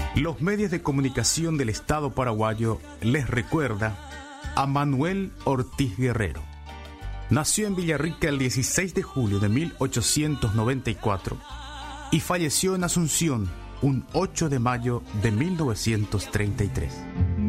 Los medios de comunicación del Estado paraguayo les recuerda a Manuel Ortiz Guerrero. Nació en Villarrica el 16 de julio de 1894 y falleció en Asunción un 8 de mayo de 1933.